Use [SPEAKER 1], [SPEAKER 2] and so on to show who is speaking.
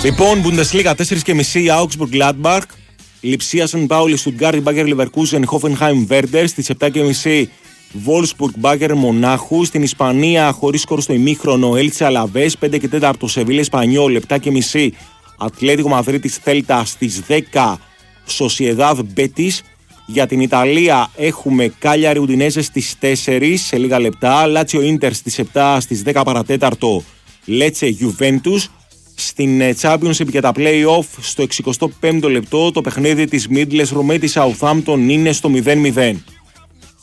[SPEAKER 1] Λοιπόν, Bundesliga 4:30 Augsburg Gladbach, Lipsia St. Pauli, Stuttgart, Bayer Leverkusen, Hoffenheim Werder. Στις 7:30 Wolfsburg Bayern Μονάχου. Στην Ισπανία, χωρίς σκορ στο ημίχρονο, Elche Alaves. 5 και 4 Σεβίλε Εσπανιόλ. 7:30 Ατλέτικο Μαδρίτης Θέλτα. Στις 10 Sociedad Betis. Για την Ιταλία έχουμε Cagliari Udinese στις 4 σε λίγα λεπτά. Lazio Inter στις 7, στις 10 παρατέταρτο Lecce Juventus. Στην Championship για τα play-off στο 65ο λεπτό το παιχνίδι της Middlesbrough με τη Southampton είναι στο 0-0.